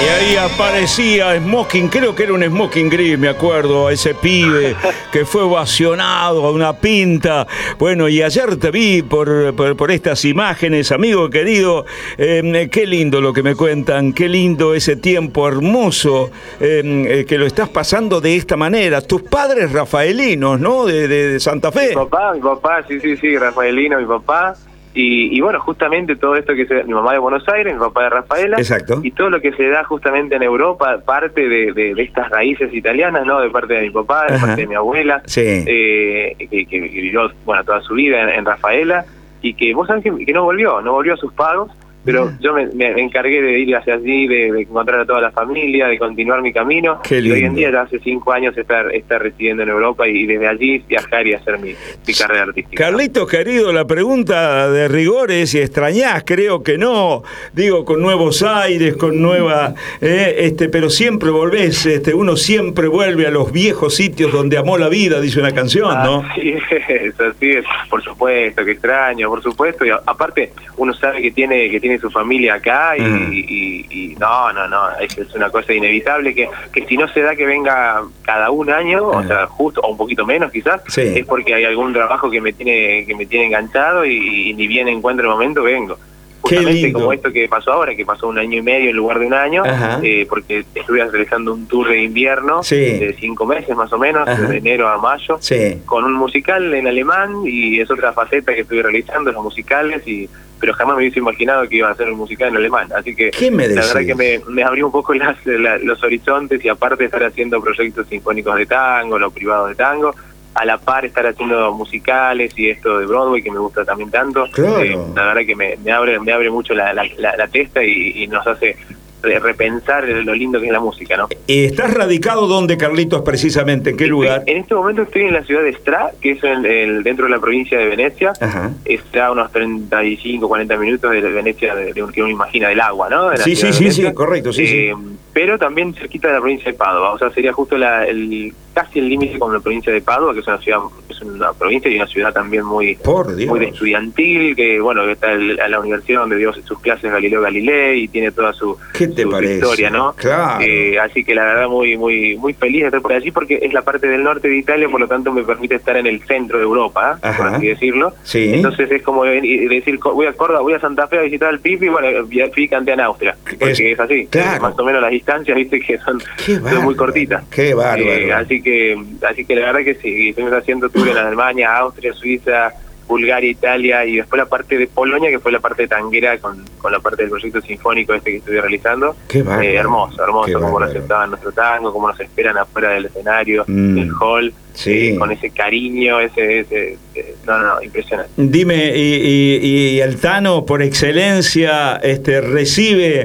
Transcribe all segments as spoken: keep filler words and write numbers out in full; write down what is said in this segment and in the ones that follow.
Y ahí aparecía Smoking, creo que era un Smoking Gris, me acuerdo, a ese pibe que fue ovacionado a una pinta. Bueno, y ayer te vi por, por, por estas imágenes, amigo querido. Eh, qué lindo lo que me cuentan, qué lindo ese tiempo hermoso eh, que lo estás pasando de esta manera. Tus padres rafaelinos, ¿no? De, de, de Santa Fe. Mi papá, mi papá, sí, sí, sí, rafaelino, mi papá. Y, y bueno, justamente todo esto que se da, mi mamá de Buenos Aires, mi papá de Rafaela. Exacto. Y todo lo que se da justamente en Europa, parte de, de, de estas raíces italianas, ¿no? De parte de mi papá, de Ajá. parte de mi abuela, sí. eh, que, que vivió, bueno, toda su vida en, en Rafaela, y que vos sabés que, que no volvió, no volvió a sus pagos, pero yeah. yo me, me encargué de ir hacia allí, de, de encontrar a toda la familia, de continuar mi camino. Qué lindo. Y hoy en día, ya hace cinco años, estar, estar residiendo en Europa y desde allí viajar y hacer mi, mi carrera artística. Carlitos, querido, la pregunta de rigor es si extrañás, creo que no, digo, con nuevos aires, con nueva, eh, este, pero siempre volvés, este, uno siempre vuelve a los viejos sitios donde amó la vida, dice una canción, ¿no? Así es, así es, por supuesto, que extraño, por supuesto, y aparte uno sabe que tiene, que tiene su familia acá y, uh-huh. y, y, y no, no, no, es, es una cosa inevitable que, que si no se da que venga cada un año, uh-huh. o sea, justo, o un poquito menos quizás, sí. es porque hay algún trabajo que me tiene, que me tiene enganchado y, y ni bien encuentro el momento, vengo. Justamente como esto que pasó ahora, que pasó un año y medio en lugar de un año, eh, porque estuve realizando un tour de invierno sí. de cinco meses más o menos, Ajá. de enero a mayo, sí. con un musical en alemán, y es otra faceta que estuve realizando, los musicales, y pero jamás me hubiese imaginado que iba a hacer un musical en alemán, así que me la verdad que me, me abrió un poco las, la, los horizontes, y aparte de estar haciendo proyectos sinfónicos de tango, los privados de tango, a la par estar haciendo musicales y esto de Broadway que me gusta también tanto, claro. eh, la verdad que me, me abre me abre mucho la, la, la, la testa y, y nos hace repensar lo lindo que es la música, ¿no? ¿Estás radicado dónde, Carlitos, precisamente? ¿En qué lugar? En este momento estoy en la ciudad de Stra, que es el, el, dentro de la provincia de Venecia. Ajá. Está a unos treinta y cinco, cuarenta minutos de Venecia, de, de un, que uno imagina del agua, ¿no? De la sí, sí, sí, sí, correcto, sí, eh, sí. Pero también cerquita de la provincia de Padua, o sea, sería justo la, el casi el límite con la provincia de Padua, que es una ciudad, es una provincia y una ciudad también muy, Por Dios. muy estudiantil, que bueno, que está el, a la universidad donde dio sus clases Galileo Galilei y tiene toda su, ¿Qué te su parece? historia, ¿no? Claro. Eh, así que la verdad muy muy muy feliz de estar por allí, porque es la parte del norte de Italia, por lo tanto me permite estar en el centro de Europa, ¿eh? Por así decirlo. Sí. Entonces es como decir, voy a Córdoba, voy a Santa Fe a visitar al Pipi, y bueno, fui y canté en Austria, porque es, es así. Claro. Más o menos las distancias, viste, que son, son muy cortitas. Qué bárbaro. Eh, así que así que la verdad que sí, estuvimos haciendo tour en Alemania, Austria, Suiza, Bulgaria, Italia, y después la parte de Polonia, que fue la parte tanguera con, con la parte del proyecto sinfónico este que estuve realizando. Qué bárbaro. Eh, hermoso, hermoso, Qué cómo bárbaro. nos aceptaban nuestro tango, cómo nos esperan afuera del escenario, mm. del hall, sí. eh, con ese cariño, ese, ese, ese no, no, impresionante. Dime, y, y, y el Tano, por excelencia, este, recibe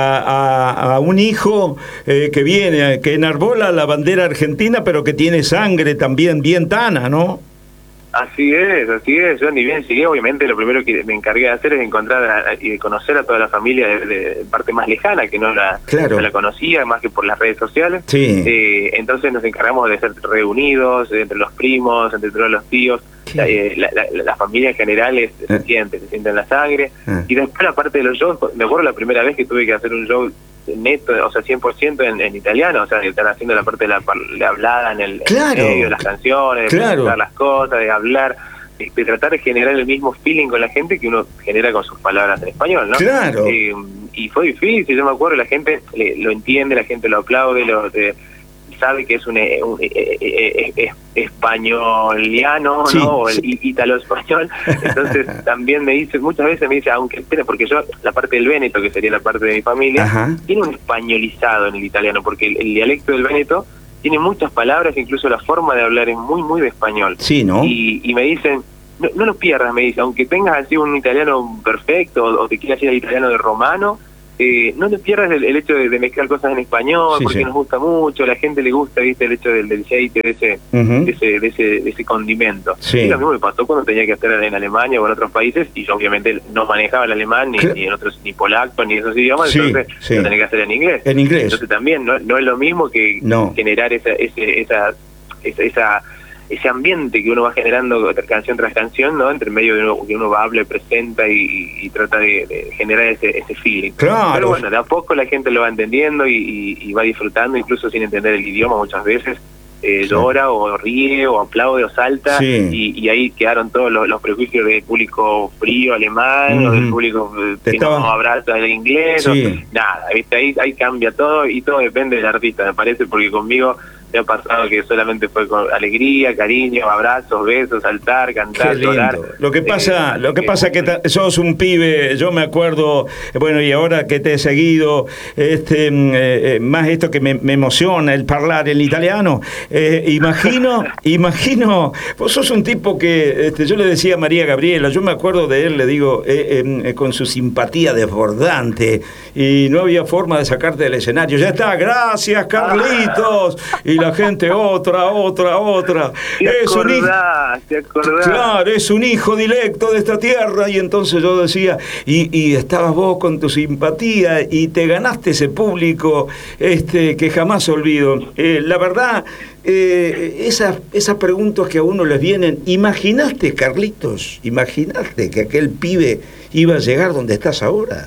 a, a, a un hijo eh, que viene, que enarbola la bandera argentina, pero que tiene sangre también bien tana, ¿no? Así es, así es. Yo ni bien llegué, obviamente lo primero que me encargué de hacer es encontrar a, y de conocer a toda la familia de, de parte más lejana, que no la, claro. no la conocía, más que por las redes sociales. Sí. Eh, entonces nos encargamos de ser reunidos, entre los primos, entre todos los tíos. La, eh, la, la, la familia en general es, se siente, se siente en la sangre. Eh. Y después la parte de los shows, me acuerdo la primera vez que tuve que hacer un show neto, o sea, cien por ciento en, en italiano, o sea, que están haciendo la parte de la, la hablada en el, claro. en el medio de las canciones, de claro. presentar las cosas, de hablar, de, de tratar de generar el mismo feeling con la gente que uno genera con sus palabras en español, ¿no? Claro. Eh, y fue difícil, yo me acuerdo, la gente le, lo entiende, la gente lo aplaude, lo de, sabe que es un, un eh, eh, eh, españoliano, sí, ¿no? O el sí. ítalo-español. Entonces también me dice, muchas veces me dice, aunque espera, porque yo, la parte del Véneto, que sería la parte de mi familia, Ajá. tiene un españolizado en el italiano, porque el, el dialecto del Véneto tiene muchas palabras, incluso la forma de hablar es muy, muy de español. Sí, ¿no? Y, y me dicen, no, no lo pierdas, me dice, aunque tengas así un italiano perfecto, o, o te quieras ir al italiano de romano, Eh, no te pierdas el, el hecho de, de mezclar cosas en español, sí, porque sí. nos gusta mucho, a la gente le gusta, viste, el hecho del, del aceite, de ese, uh-huh. de ese, de ese, de ese condimento. Sí. Y lo mismo me pasó cuando tenía que hacer en Alemania o en otros países, y yo obviamente no manejaba el alemán, ni, ni en otros, ni polaco, ni esos idiomas, sí, entonces sí. lo tenía que hacer en inglés. En inglés. Entonces también no, no es lo mismo que no. generar esa, ese, esa, esa, esa ese ambiente que uno va generando canción tras canción, ¿no? Entre medio de uno, que uno va, habla, presenta y, y, y trata de, de generar ese, ese feeling. Claro. Pero bueno, de a poco la gente lo va entendiendo y, y, y va disfrutando, incluso sin entender el idioma muchas veces. Eh, sí. Llora o ríe o aplaude o salta, sí. y, y ahí quedaron todos los, los prejuicios del público frío alemán, mm-hmm. o del público que estaba... no abraza el inglés, sí. o, nada, ¿viste? Ahí, ahí cambia todo y todo depende del artista, me parece, porque conmigo me ha pasado que solamente fue con alegría, cariño, abrazos, besos, saltar, cantar, llorar. Lo que pasa, eh, lo que pasa es que sos un pibe, yo me acuerdo, bueno, y ahora que te he seguido, este, eh, más esto que me, me emociona, el hablar el italiano, eh, imagino, imagino, vos sos un tipo que, este, yo le decía a María Gabriela, yo me acuerdo de él, le digo, eh, eh, con su simpatía desbordante, y no había forma de sacarte del escenario. Ya está, gracias, Carlitos. Y la gente, otra, otra, otra. Te es acordás, un hijo, te acordás. Claro, es un hijo directo de esta tierra. Y entonces yo decía, y, y estabas vos con tu simpatía y te ganaste ese público este, que jamás olvido. Eh, la verdad, eh, esas, esas preguntas que a uno les vienen, ¿imaginaste, Carlitos? ¿Imaginaste que aquel pibe iba a llegar donde estás ahora?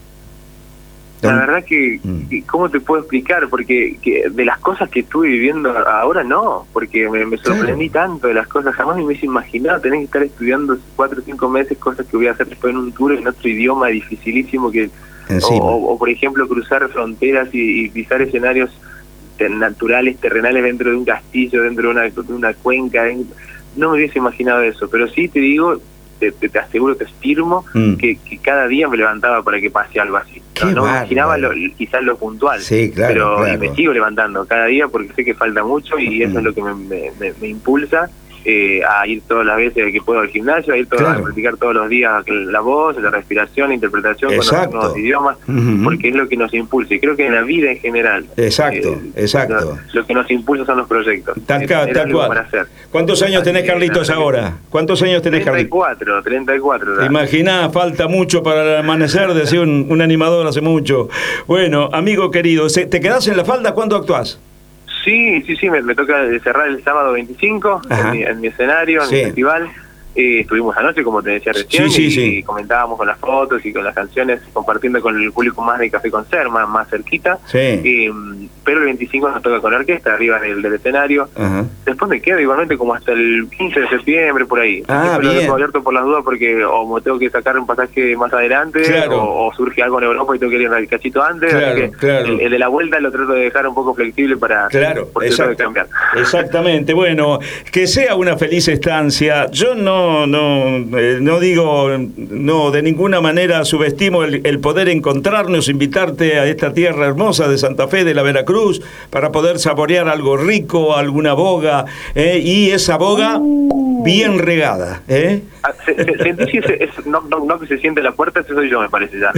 La verdad que, que, ¿cómo te puedo explicar? Porque que de las cosas que estuve viviendo ahora no, porque me, me sorprendí claro. tanto de las cosas, jamás me hubiese imaginado tener que estar estudiando cuatro o cinco meses cosas que voy a hacer después en un tour en otro idioma dificilísimo, que o, o, o por ejemplo cruzar fronteras y, y pisar escenarios naturales, terrenales dentro de un castillo, dentro de una, de una cuenca, en, no me hubiese imaginado eso, pero sí te digo, te, te, te aseguro, te afirmo mm. que, que cada día me levantaba para que pase algo así. No, no me imaginaba lo, quizás lo puntual, sí, claro, pero claro. me sigo levantando cada día porque sé que falta mucho y mm. eso es lo que me, me, me, me impulsa eh, a ir todas las veces que puedo al gimnasio, a ir todo, claro. a practicar todos los días la voz, la respiración, la interpretación exacto. con los nuevos idiomas, mm-hmm. porque es lo que nos impulsa y creo que en la vida en general exacto, eh, exacto. Lo, lo que nos impulsa son los proyectos. Tal, tal cual. Para hacer. ¿Cuántos años tenés, Carlitos, ahora? ¿Cuántos años tenés, Carlitos? treinta y cuatro, treinta y cuatro. ¿Te imaginás? Falta mucho para el amanecer, decía un, un animador hace mucho. Bueno, amigo querido, ¿te quedás en la falda? ¿Cuándo actuás? Sí, sí, sí, me, me toca cerrar el sábado veinticinco en mi, en mi escenario, en sí. mi festival. Eh, estuvimos anoche, como te decía recién, sí, sí, y, sí. y comentábamos con las fotos y con las canciones, compartiendo con el público más de Café Concert, más, más cerquita. Sí. Eh, pero el veinticinco nos toca con la orquesta, arriba del, del escenario. Uh-huh. Después me quedo igualmente como hasta el quince de septiembre, por ahí. Ah, Siempre lo dejo abierto por las dudas porque o me tengo que sacar un pasaje más adelante, claro. o, o surge algo en Europa y tengo que ir un cachito antes. Claro, así que claro. el, el de la vuelta lo trato de dejar un poco flexible para claro, por eso de cambiar. Exactamente. Bueno, que sea una feliz estancia. Yo no, no Eh, no digo, no, de ninguna manera subestimo el, el poder encontrarnos, invitarte a esta tierra hermosa de Santa Fe, de la Veracruz, para poder saborear algo rico, alguna boga, eh, y esa boga bien regada. ¿eh? Ah, se, se, sentí si ese, es, no, no, no que se siente la puerta, ese soy yo, me parece ya.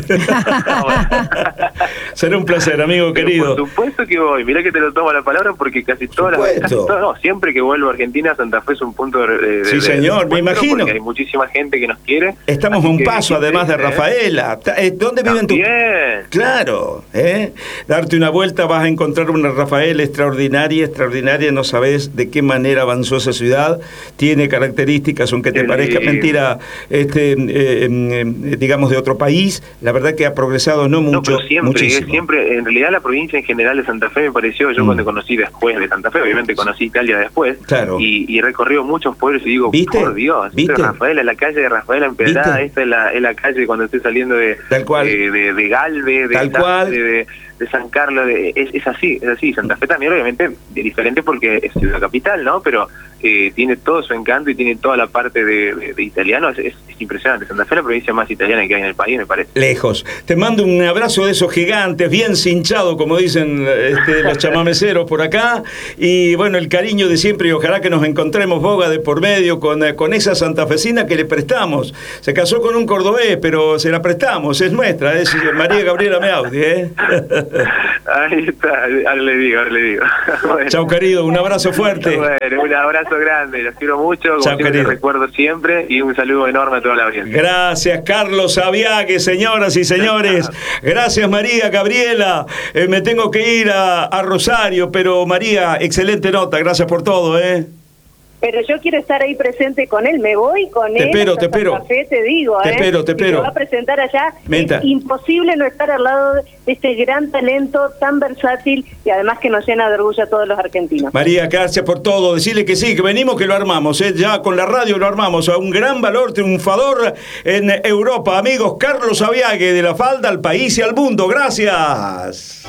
Será un placer, amigo Pero querido. Por supuesto que voy, mirá que te lo tomo la palabra porque casi todas las casi todo, no, siempre que vuelvo a Argentina, Santa Fe es un punto de, de sí, de, señor, de me imagino. Hay muchísima gente que nos quiere. Estamos a un paso, además de Rafaela. ¿Dónde viven tú? Claro, ¿eh? Darte una vuelta vas a encontrar una Rafaela extraordinaria, extraordinaria, no sabes de qué manera avanzó esa ciudad, tiene características, aunque te sí, parezca mentira, este, eh, eh, digamos, de otro país, la verdad que ha progresado no mucho, no, pero siempre, muchísimo. Siempre, en realidad la provincia en general de Santa Fe me pareció, yo mm. cuando conocí después de Santa Fe, obviamente conocí Italia después, claro. y, y he recorrido muchos pueblos y digo, ¿viste? Por Dios, ¿viste? Rafaela, la calle de Rafaela Empedrada, esta es la, es la calle cuando estoy saliendo de, Tal cual. de, de, de Galve, de, Tal cual. de, de, de San Carlos, de, es, es así, es así. Santa Fe también obviamente diferente porque es ciudad capital, ¿no? Pero eh, tiene todo su encanto y tiene toda la parte de, de, de italiano, es, es, es impresionante. Santa Fe es la provincia más italiana que hay en el país, me parece. Lejos. Te mando un abrazo de esos gigantes, bien cinchado, como dicen este, los chamameceros por acá, y bueno, el cariño de siempre, y ojalá que nos encontremos, boga de por medio, con, con esa santafesina que le prestamos. Se casó con un cordobés, pero se la prestamos, es nuestra, es María Gabriela Meaudi, ¿eh? Ahí está, ahora le digo, ahora le digo. Bueno. Chau, querido, un abrazo fuerte. Bueno, un abrazo grande, los quiero mucho, como Chau, siempre, te recuerdo siempre, y un saludo enorme a toda la audiencia. Gracias, Carlos Aviague, señoras y señores. Gracias, María Gabriela. Eh, me tengo que ir a, a Rosario, pero María, excelente nota, gracias por todo, ¿eh? pero yo quiero estar ahí presente con él, me voy con te él. Espero, te espero, Santa Fe, te digo, te ¿eh? espero, te espero. Se va a presentar allá. Menta. Es imposible no estar al lado de este gran talento, tan versátil y además que nos llena de orgullo a todos los argentinos. María, gracias por todo. Decirle que sí, que venimos, que lo armamos. ¿eh? Ya con la radio lo armamos. A un gran valor triunfador en Europa. Amigos, Carlos Aviague, de La Falda al país y al mundo. Gracias.